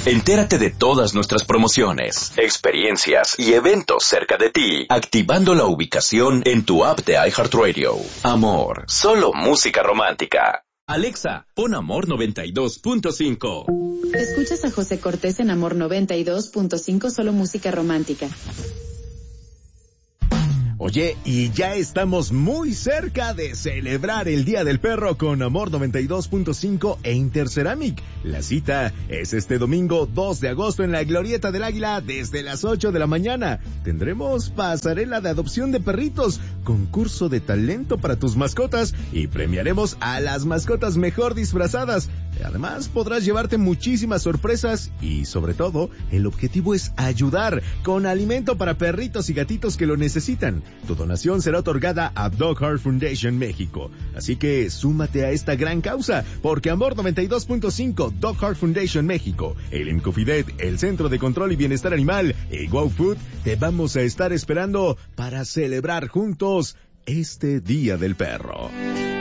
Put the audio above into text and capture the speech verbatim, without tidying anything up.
Entérate de todas nuestras promociones, experiencias y eventos cerca de ti, activando la ubicación en tu app de iHeartRadio. Amor, solo música romántica. Alexa, pon Amor noventa y dos punto cinco. Escuchas a José Cortés en Amor noventa y dos punto cinco, solo música romántica. Oye, y ya estamos muy cerca de celebrar el Día del Perro con Amor noventa y dos punto cinco e Interceramic. La cita es este domingo dos de agosto en la Glorieta del Águila desde las ocho de la mañana. Tendremos pasarela de adopción de perritos, concurso de talento para tus mascotas y premiaremos a las mascotas mejor disfrazadas. Además, podrás llevarte muchísimas sorpresas y, sobre todo, el objetivo es ayudar con alimento para perritos y gatitos que lo necesitan. Tu donación será otorgada a Dog Heart Foundation México. Así que súmate a esta gran causa, porque Amor noventa y dos punto cinco, Dog Heart Foundation México, el Incofidet, el Centro de Control y Bienestar Animal y Wow Food te vamos a estar esperando para celebrar juntos este Día del Perro.